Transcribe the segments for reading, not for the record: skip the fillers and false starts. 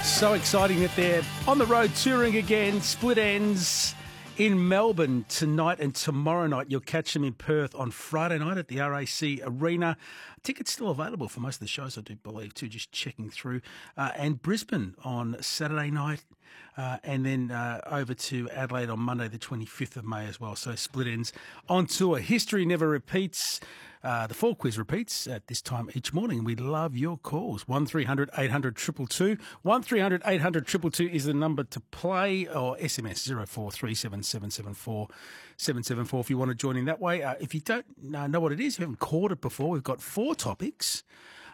So exciting that they're on the road touring again. Split Ends in Melbourne tonight and tomorrow night. You'll catch them in Perth on Friday night at the RAC Arena. Tickets still available for most of the shows, I do believe, too, just checking through. And Brisbane on Saturday night. And then over to Adelaide on Monday, the 25th of May as well. So Split Ends on tour. History never repeats. The fall quiz repeats at this time each morning. We love your calls. 1300 800 222. 1300 800 222 is the number to play, or SMS 0437 774 774 if you want to join in that way. If you don't know what it is, you haven't caught it before, we've got four topics.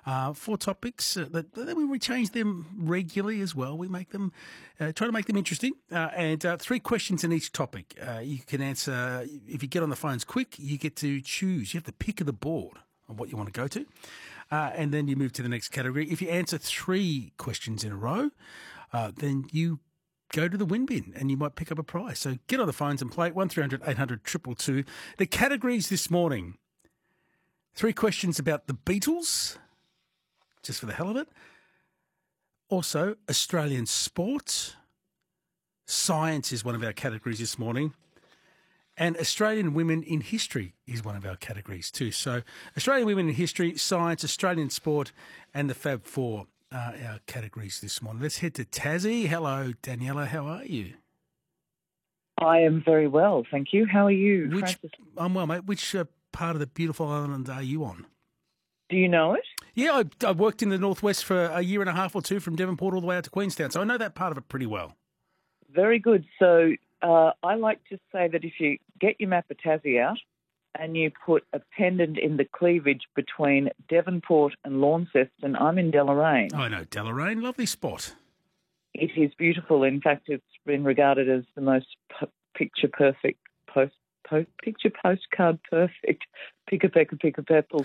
That we change them regularly as well. We make them, try to make them interesting, and three questions in each topic. You can answer, if you get on the phones quick, you get to choose. You have the pick of the board on what you want to go to, and then you move to the next category. If you answer three questions in a row, then you go to the win bin and you might pick up a prize. So get on the phones and play 1300 800 222. The categories this morning: three questions about the Beatles, just for the hell of it. Also, Australian sport. Science is one of our categories this morning. And Australian women in history is one of our categories too. So Australian women in history, science, Australian sport, and the Fab Four are our categories this morning. Let's head to Tassie. Hello, Daniela. How are you? I am very well, thank you. How are you, Francis? I'm well, mate. Which part of the beautiful island are you on? Do you know it? Yeah, I worked in the northwest for a year and a half or two, from Devonport all the way out to Queenstown, so I know that part of it pretty well. Very good. So I like to say that if you get your map of Tassie out and you put a pendant in the cleavage between Devonport and Launceston, I'm in Deloraine. I know Deloraine, lovely spot. It is beautiful. In fact, it's been regarded as the most picture-perfect picture postcard perfect pick-a-peckle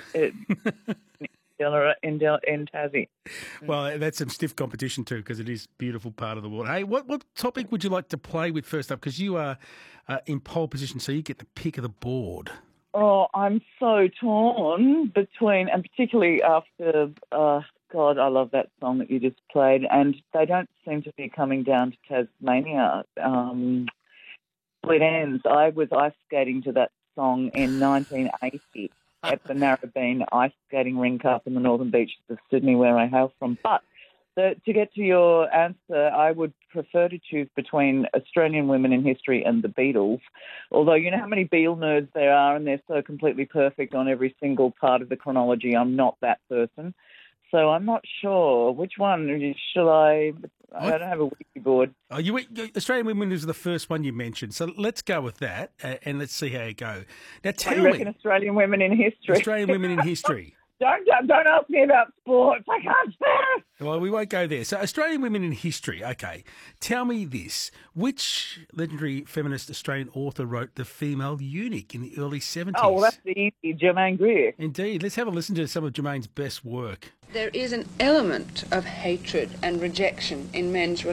in Tassie. Well, that's some stiff competition too, because it is a beautiful part of the world. Hey, what topic would you like to play with first up? Because you are in pole position, so you get the pick of the board. Oh, I'm so torn between, and particularly after, God, I love that song that you just played, and they don't seem to be coming down to Tasmania. Split Ends. I was ice skating to that song in 1980 at the Narrabeen Ice Skating Rink up in the northern beaches of Sydney, where I hail from. But to get to your answer, I would prefer to choose between Australian women in history and the Beatles, although you know how many Beatle nerds there are and they're so completely perfect on every single part of the chronology. I'm not that person. So I'm not sure. Which one shall I don't have a wiki board. Oh, Australian women was the first one you mentioned, so let's go with that and let's see how you go. Now, tell me, reckon Australian women in history. Australian women in history. Don't ask me about sports. I can't stand it. Well, we won't go there. So, Australian women in history. Okay, tell me this: which legendary feminist Australian author wrote *The Female Eunuch* in the early 70s? Oh, well, that's the easy, Germaine Greer. Indeed. Let's have a listen to some of Germaine's best work. There is an element of hatred and rejection in men's